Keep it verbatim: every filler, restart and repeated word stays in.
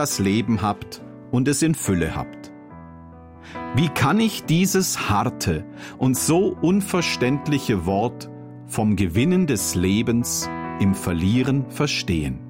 das Leben habt und es in Fülle habt. Wie kann ich dieses harte und so unverständliche Wort vom Gewinnen des Lebens im Verlieren verstehen?